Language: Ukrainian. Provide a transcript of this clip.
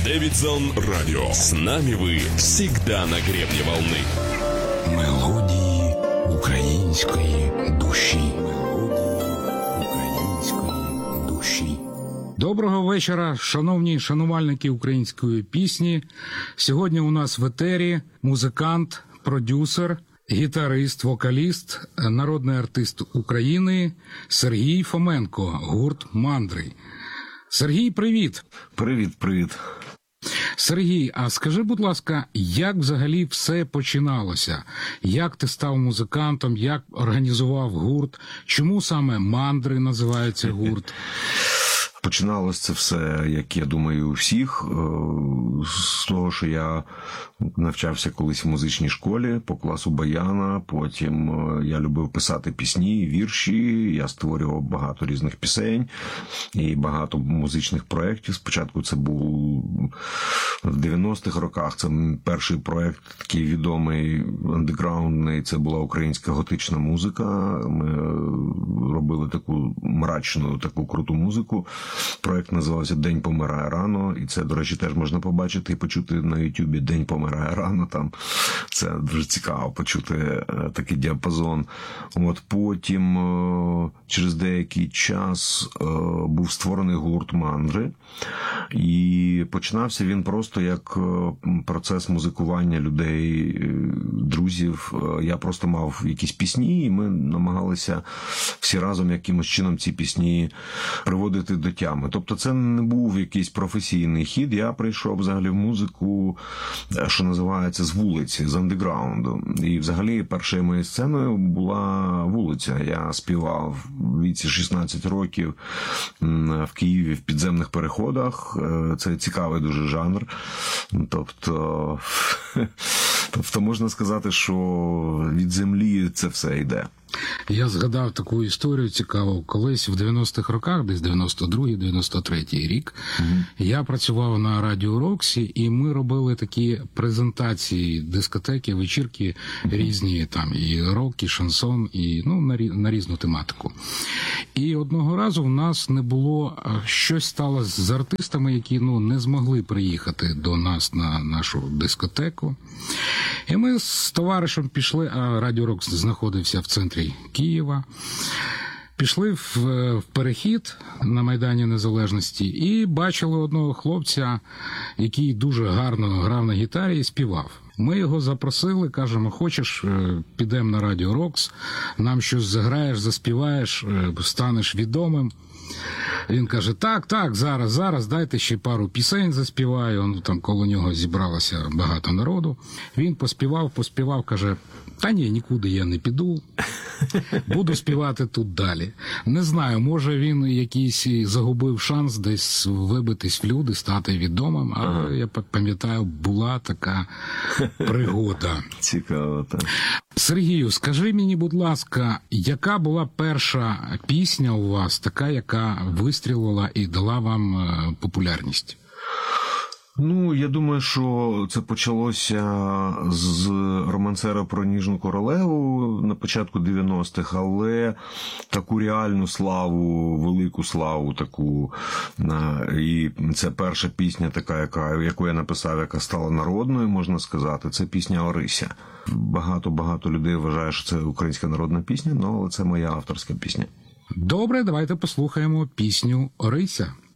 Дэвидсон Радио. С нами вы всегда на гребне волны. Мелодії української душі. Мелодії української душі. Доброго вечора, шановні шанувальники української пісні. Сьогодні у нас в етері музикант, продюсер, гітарист, вокаліст, народний артист України Сергій Фоменко, гурт «Мандри». Сергій, привіт! Привіт. Сергій, а скажи, будь ласка, як взагалі все починалося? Як ти став музикантом, як організував гурт? Чому саме «Мандри» називається гурт? Починалось це все, як я думаю, у всіх, з того, що я навчався колись в музичній школі по класу баяна, потім я любив писати пісні, вірші, я створював багато різних пісень і багато музичних проєктів. Спочатку це був в 90-х роках, це перший проєкт такий відомий, андеграундний, це була українська готична музика. Ми робили таку мрачну, таку круту музику. Проект називався «День помирає рано», і це, до речі, теж можна побачити і почути на Ютубі «День помирає рано». Там це дуже цікаво почути такий діапазон. От потім через деякий час був створений гурт «Мандри», і починався він просто як процес музикування людей, друзів. Я просто мав якісь пісні, і ми намагалися всі разом якимось чином ці пісні приводити до тями. Тобто це не був якийсь професійний хід. Я прийшов взагалі в музику, що називається, з вулиці, з андеграунду. І взагалі першою моєю сценою була вулиця. Я співав в віці 16 років в Києві в підземних переходах. Це цікавий дуже жанр. Тобто можна сказати, що від землі це все йде. Я згадав таку історію цікаву. Колись в 90-х роках, десь 92-93 рік, я працював на Радіо Роксі, і ми робили такі презентації, дискотеки, вечірки різні, там і рок, і шансон, і на різну тематику. І одного разу в нас не було, щось стало з артистами, які не змогли приїхати до нас на нашу дискотеку. І ми з товаришем пішли, а Радіо Рокс знаходився в центрі Києва, пішли в перехід на Майдані Незалежності і бачили одного хлопця, який дуже гарно грав на гітарі і співав. Ми його запросили, кажемо, хочеш, підемо на Радіо Рокс, нам щось заграєш, заспіваєш, станеш відомим. Він каже, так, зараз, дайте ще пару пісень заспіваю. Там коло нього зібралося багато народу. Він поспівав, каже, та ні, нікуди я не піду, буду співати тут далі. Не знаю, може він якийсь загубив шанс десь вибитись в люди, стати відомим, але я пам'ятаю, була така пригода. Цікаво, так. Сергію, скажи мені, будь ласка, яка була перша пісня у вас, така, яка вистрілила і дала вам популярність? Я думаю, що це почалося з романсера про Ніжну королеву на початку 90-х, але таку реальну славу, велику славу таку, і це перша пісня така, яку я написав, яка стала народною, можна сказати, це пісня «Орися». Багато людей вважає, що це українська народна пісня, але це моя авторська пісня. Добре, давайте послухаємо пісню «Орися».